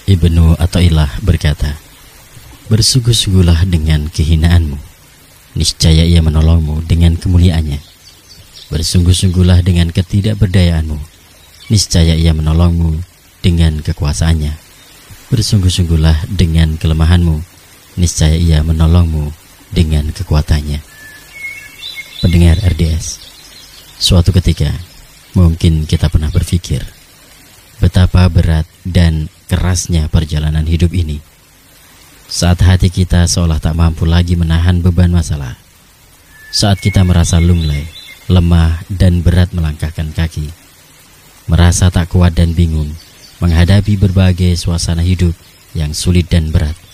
Ibnu Athaillah berkata, bersungguh-sungguhlah dengan kehinaanmu, niscaya ia menolongmu dengan kemuliaannya. Bersungguh-sungguhlah dengan ketidakberdayaanmu, niscaya ia menolongmu dengan kekuasaannya. Bersungguh-sungguhlah dengan kelemahanmu, niscaya ia menolongmu dengan kekuatannya. Pendengar RDS, suatu ketika mungkin kita pernah berpikir betapa berat dan kerasnya perjalanan hidup ini. Saat hati kita seolah tak mampu lagi menahan beban masalah. Saat kita merasa lunglai, lemah dan berat melangkahkan kaki. Merasa tak kuat dan bingung menghadapi berbagai suasana hidup yang sulit dan berat.